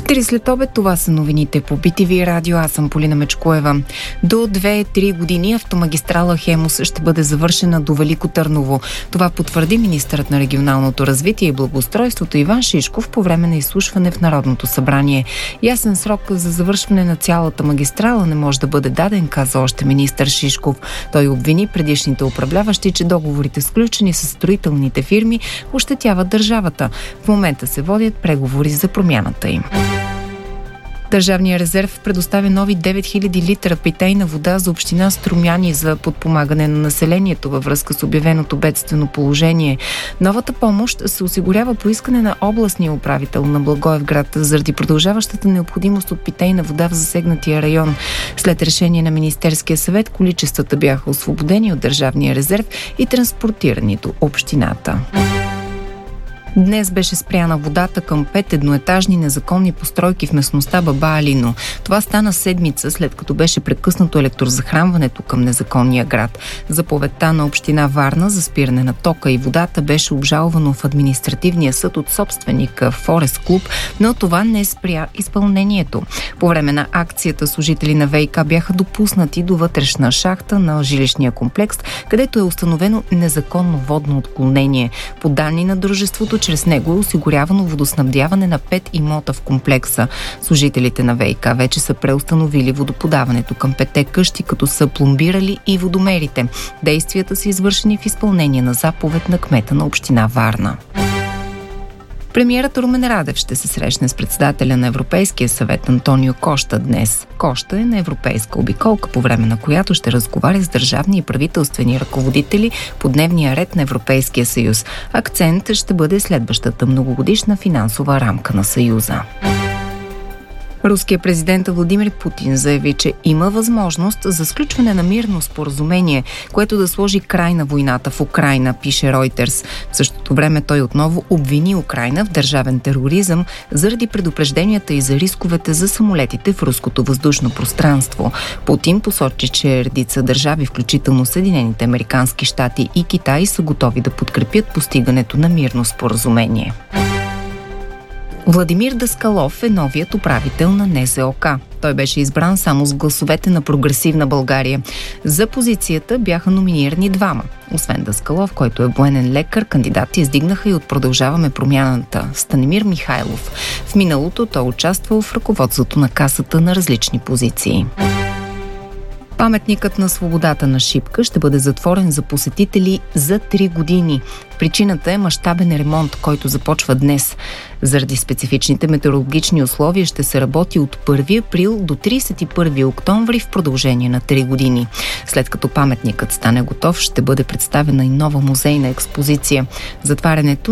3 след обед, това са новините по BTV радио. Аз съм Полина Мечкоева. До 2-3 години автомагистрала Хемус ще бъде завършена до Велико Търново. Това потвърди министърът на регионалното развитие и благоустройството Иван Шишков по време на изслушване в Народното събрание. Ясен срок за завършване на цялата магистрала не може да бъде даден, каза още министър Шишков. Той обвини предишните управляващи, че договорите, сключени с строителните фирми, ощетяват държавата. В момента се водят преговори за промяната им. Държавният резерв предоставя нови 9000 литра питейна вода за община Струмяни за подпомагане на населението във връзка с обявеното бедствено положение. Новата помощ се осигурява по искане на областния управител на Благоевград заради продължаващата необходимост от питейна вода в засегнатия район. След решение на Министерския съвет, количествата бяха освободени от Държавния резерв и транспортирани до общината. Днес беше спряна водата към 5 едноетажни незаконни постройки в местността Баба Алино. Това стана седмица, след като беше прекъснато електрозахранването към незаконния град. Заповедта на община Варна за спиране на тока и водата беше обжалвано в административния съд от собственика Форест Клуб, но това не спря изпълнението. По време на акцията служители на ВиК бяха допуснати до вътрешна шахта на жилищния комплекс, където е установено незаконно водно отклонение. По данни на дружеството, чрез него е осигурявано водоснабдяване на 5 имота в комплекса. Служителите на ВиК вече са преустановили водоподаването към 5 къщи, като са пломбирали и водомерите. Действията са извършени в изпълнение на заповед на кмета на община Варна. Премиерът Румен Радев ще се срещне с председателя на Европейския съвет Антонио Кошта днес. Кошта е на европейска обиколка, по време на която ще разговаря с държавни и правителствени ръководители по дневния ред на Европейския съюз. Акцент ще бъде следващата многогодишна финансова рамка на Съюза. Руският президент Владимир Путин заяви, че има възможност за сключване на мирно споразумение, което да сложи край на войната в Украйна, пише Reuters. В същото време той отново обвини Украйна в държавен тероризъм заради предупрежденията и за рисковете за самолетите в руското въздушно пространство. Путин посочи, че редица държави, включително Съединените американски щати и Китай, са готови да подкрепят постигането на мирно споразумение. Владимир Даскалов е новият управител на НЗОК. Той беше избран само с гласовете на Прогресивна България. За позицията бяха номинирани двама. Освен Даскалов, който е военен лекар, кандидати издигнаха и от Продължаваме промяната Станимир Михайлов. В миналото той участвал в ръководството на Касата на различни позиции. Паметникът на свободата на Шипка ще бъде затворен за посетители за 3 години. Причината е мащабен ремонт, който започва днес. Заради специфичните метеорологични условия ще се работи от 1 април до 31 октомври в продължение на 3 години. След като паметникът стане готов, ще бъде представена и нова музейна експозиция. Затварянето